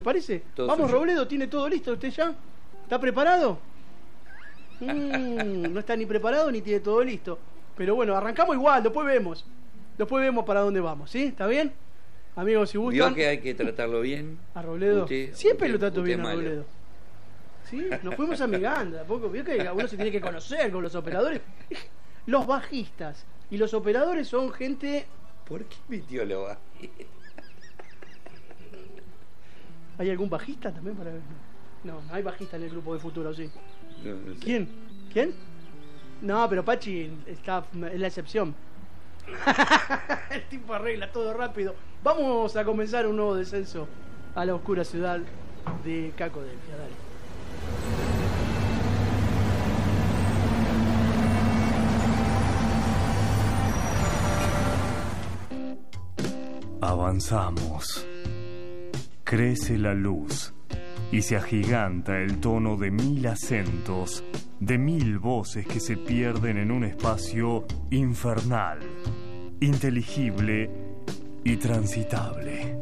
¿Parece? Todo Vamos, suyo. Robledo, ¿tiene todo listo usted ya? ¿Está preparado? No está ni preparado ni tiene todo listo. Pero bueno, arrancamos igual, después vemos. Después vemos para dónde vamos, ¿sí? ¿Está bien? Amigos, si Vio gustan. que hay que tratarlo bien. A Robledo. Siempre lo trato usted bien a malo. Robledo. ¿Sí? Nos fuimos amigando. Tampoco vio que uno se tiene que conocer con los operadores. Los bajistas y los operadores son gente. ¿Por qué metió lo bajo? ¿Hay algún bajista también para ver? No, no hay bajista en el grupo de Futuro, sí. No sé. ¿Quién? ¿Quién? No, pero Pachi está, es la excepción. El tipo arregla todo rápido. Vamos a comenzar un nuevo descenso a la oscura ciudad de Cacodelfia. Dale. Avanzamos. Crece la luz y se agiganta el tono de 1000 acentos, de 1000 voces que se pierden en un espacio infernal, inteligible y transitable.